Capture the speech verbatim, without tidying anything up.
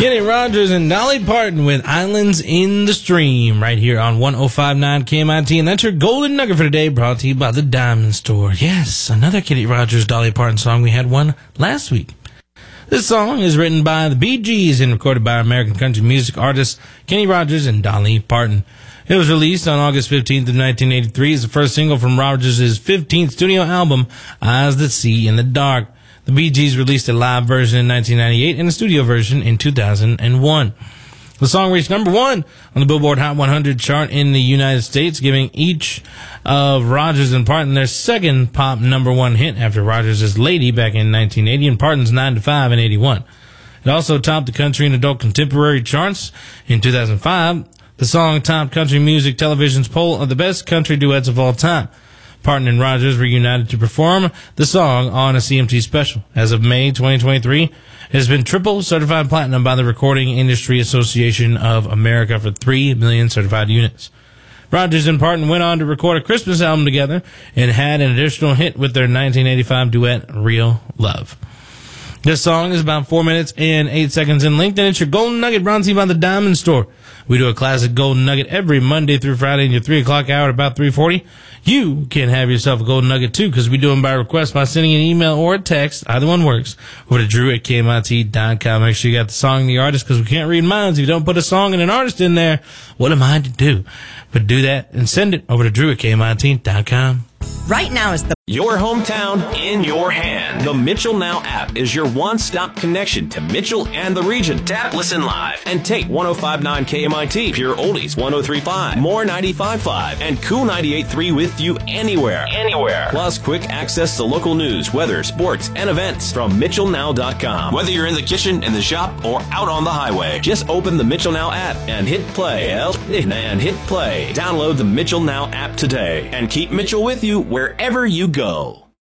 Kenny Rogers and Dolly Parton with Islands in the Stream right here on one oh five point nine K M I T. And that's your golden nugget for today, brought to you by the Diamond Store. Yes, another Kenny Rogers, Dolly Parton song. We had one last week. This song is written by the Bee Gees and recorded by American country music artists Kenny Rogers and Dolly Parton. It was released on August fifteenth of nineteen eighty-three as the first single from Rogers' fifteenth studio album, Eyes That See in the Dark. The Bee Gees released a live version in nineteen ninety-eight and a studio version in two thousand one. The song reached number one on the Billboard Hot one hundred chart in the United States, giving each of Rogers and Parton their second pop number one hit after Rogers' Lady back in nineteen eighty and Parton's nine to five in eighty-one. It also topped the country and adult contemporary charts in two thousand five. The song topped Country Music Television's poll of the best country duets of all time. Parton and Rogers were united to perform the song on a C M T special. As of May twenty twenty-three, it has been triple certified platinum by the Recording Industry Association of America for three million certified units. Rogers and Parton went on to record a Christmas album together and had an additional hit with their nineteen eighty-five duet, Real Love. This song is about four minutes and eight seconds in length, and it's your Golden Nugget brought to you by the Diamond Store. We do a classic Golden Nugget every Monday through Friday in your three o'clock hour at about three forty. You can have yourself a Golden Nugget, too, because we do them by request by sending an email or a text. Either one works. Over to Drew at K M I T dot com. Make sure you got the song and the artist, because we can't read minds. If you don't put a song and an artist in there, what am I to do? But do that and send it over to Drew at K M I T dot com. Right now is the Your hometown in your hand. The Mitchell Now app is your one-stop connection to Mitchell and the region. Tap, listen live, and take one oh five point nine K M I T, Pure Oldies one oh three point five, More ninety-five point five, and Cool ninety-eight point three with you anywhere. Anywhere. Plus, quick access to local news, weather, sports, and events from Mitchell Now dot com. Whether you're in the kitchen, in the shop, or out on the highway, just open the Mitchell Now app and hit play. And hit play. Download the Mitchell Now app today and keep Mitchell with you wherever you go.